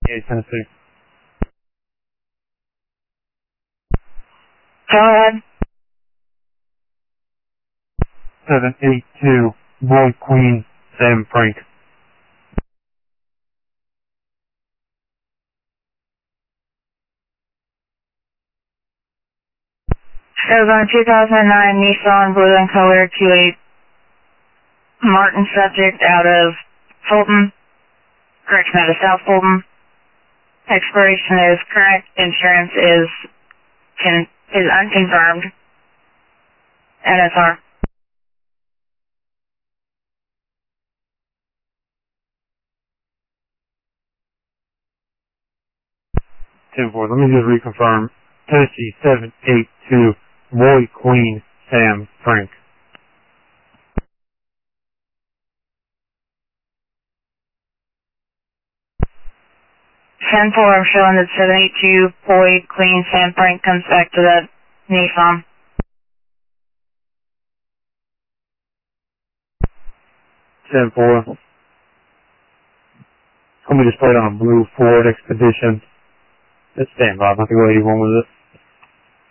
Tennessee. Go ahead. 782, Boy Queen, Sam Frank. Shows on 2009 Nissan blue and color Q8 Martin subject out of Fulton, correction, out of South Fulton. Expiration is current, insurance is unconfirmed. NSR. 10-4, let me just reconfirm. Tennessee 782, Boy Queen, Sam Frank. 10-4, I'm showing that 782 Boy Queen Sam Frank comes back to that Nissan. 10-4. It's going to be displayed on a blue Ford Expedition. Let's stand by. I think we'll 81 with it.